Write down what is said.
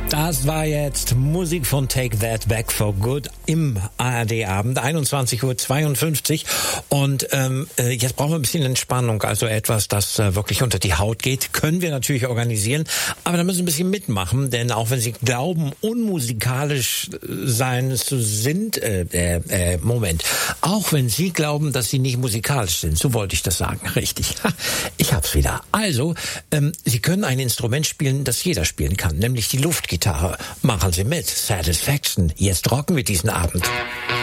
Das war jetzt Musik von Take That Back for Good im ARD-Abend, 21:52 Uhr. Und jetzt brauchen wir ein bisschen Entspannung, also etwas, das wirklich unter die Haut geht. Können wir natürlich organisieren, aber da müssen wir ein bisschen mitmachen, denn auch wenn Sie glauben, unmusikalisch sein zu sind, auch wenn Sie glauben, dass Sie nicht musikalisch sind, so wollte ich das sagen, richtig. Ich hab's wieder. Also, Sie können ein Instrument spielen, das jeder spielen kann, nämlich die Luftgitarre. Machen Sie mit. Satisfaction. Jetzt rocken wir diesen Abend.